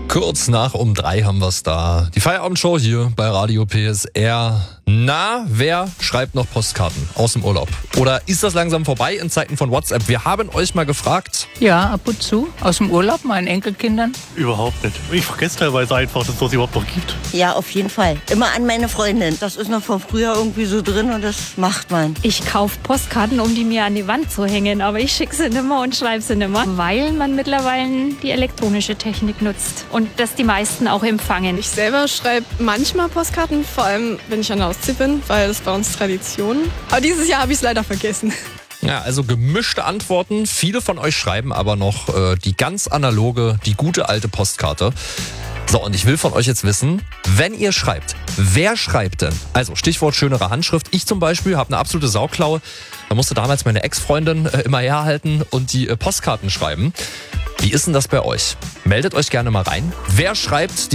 Kurz nach um 3 haben wir es da. Die Feierabendshow hier bei Radio PSR. Na, wer schreibt noch Postkarten aus dem Urlaub? Oder ist das langsam vorbei in Zeiten von WhatsApp? Wir haben euch mal gefragt. Ja, ab und zu. Aus dem Urlaub, meinen Enkelkindern. Überhaupt nicht. Ich vergesse teilweise einfach, dass es das überhaupt noch gibt. Ja, auf jeden Fall. Immer an meine Freundin. Das ist noch von früher irgendwie so drin und das macht man. Ich kaufe Postkarten, um die mir an die Wand zu hängen, aber ich schicke sie nimmer und schreibe sie nimmer, weil man mittlerweile die elektronische Technik nutzt und das die meisten auch empfangen. Ich selber schreibe manchmal Postkarten, vor allem wenn ich an der Ostsee bin, weil das bei uns Tradition. Aber dieses Jahr habe ich es leider vergessen. Ja, also gemischte Antworten. Viele von euch schreiben aber noch die ganz analoge, die gute alte Postkarte. So, und ich will von euch jetzt wissen, wenn ihr schreibt, wer schreibt denn? Also Stichwort schönere Handschrift. Ich zum Beispiel habe eine absolute Sauklaue. Da musste damals meine Ex-Freundin immer herhalten und die Postkarten schreiben. Wie ist denn das bei euch? Meldet euch gerne mal rein. Wer schreibt die